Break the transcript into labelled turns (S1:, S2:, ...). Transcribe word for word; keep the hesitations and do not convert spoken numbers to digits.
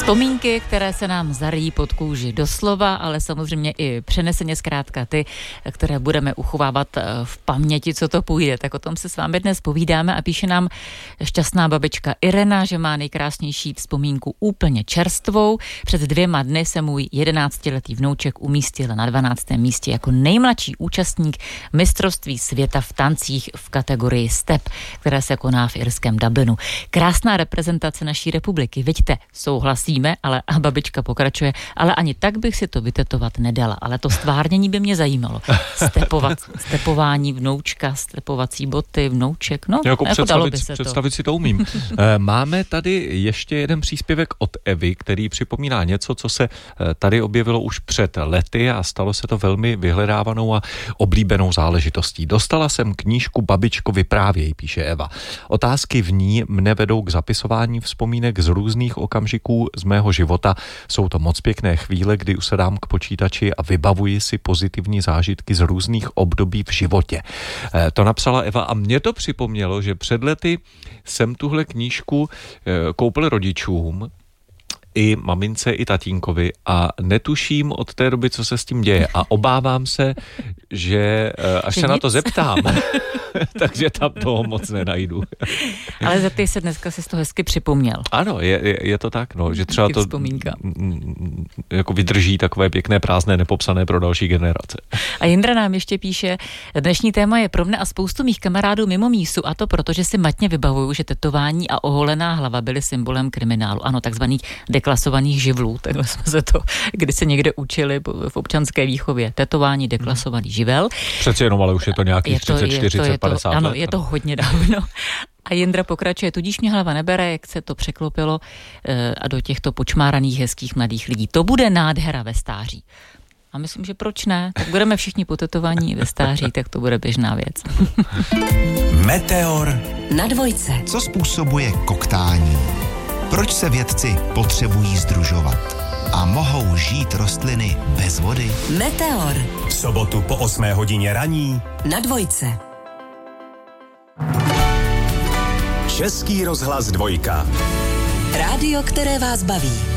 S1: Vzpomínky, které se nám zaryjí pod kůži doslova, ale samozřejmě i přeneseně zkrátka ty, které budeme uchovávat v paměti, co to půjde. Tak o tom se s vámi dnes povídáme a píše nám šťastná babička Irena, že má nejkrásnější vzpomínku úplně čerstvou. Před dvěma dny se můj jedenáctiletý vnouček umístil na dvanáctém místě jako nejmladší účastník mistrovství světa v tancích v kategorii step, které se koná v irském Dublinu. Krásná reprezentace naší republiky. Vidíte, souhlasíme, ale a babička pokračuje, ale ani tak bych si to vytetovat nedala, ale to stvárnění by mě zajímalo. Stepovat, stepování vnoučka, stepovací boty, vnouček, no,
S2: jako
S1: jako dalo by se
S2: představit
S1: to.
S2: si to umím. Máme tady ještě jeden příspěvek od Evy, který připomíná něco, co se tady objevilo už před lety a stalo se to velmi vyhledávanou a oblíbenou záležitostí. Dostala jsem knížku Babičko vyprávěj, píše Eva. Otázky v ní mne vedou k zapisování vzpomínek z různých okamžiků z mého života. Jsou to moc pěkné chvíle, kdy usedám k počítači a vybavuji si pozitivní zážitky z různých období v životě. E, to napsala Eva a mě to připomnělo, že před lety jsem tuhle knížku e, koupil rodičům, i mamince, i tatínkovi a netuším od té doby, co se s tím děje a obávám se, že až že se nic? na to zeptám, takže tam toho moc nenajdu.
S1: Ale za ty se dneska si to hezky připomněl.
S2: Ano, je, je, je to tak, no, že třeba to
S1: vzpomínka.
S2: jako vydrží takové pěkné, prázdné, nepopsané pro další generace.
S1: A Jindra nám ještě píše, dnešní téma je pro mne a spoustu mých kamarádů mimo mísu a to proto, že si matně vybavuju, že tetování a oholená hlava byly symbolem kriminálu. Ano, takzvaných deklasovaných živlů, takhle jsme se to kdy se někde učili v občanské výchově. Tetování, deklasovaný živel.
S2: Přece jenom, ale už je to nějakých třicet, čtyřicet, padesát let.
S1: Ano, je to hodně dávno. A Jindra pokračuje, tudíž mě hlava nebere, jak se to překlopilo e, a do těchto počmáraných, hezkých mladých lidí. To bude nádhera ve stáří. A myslím, že proč ne? Tak budeme všichni potetovaní ve stáří, tak to bude běžná věc.
S3: Meteor
S4: na dvojce.
S3: Co způsobuje koktání? Proč se vědci potřebují sdružovat? A mohou žít rostliny bez vody?
S4: Meteor.
S3: V sobotu po osmé hodině raní
S4: na dvojce.
S3: Český rozhlas dvojka.
S4: Rádio, které vás baví.